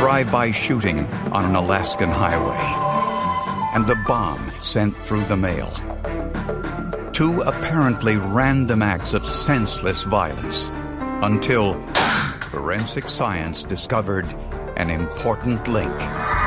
drive-by shooting on an Alaskan highway, and a bomb sent through the mail. Two apparently random acts of senseless violence, until forensic science discovered an important link.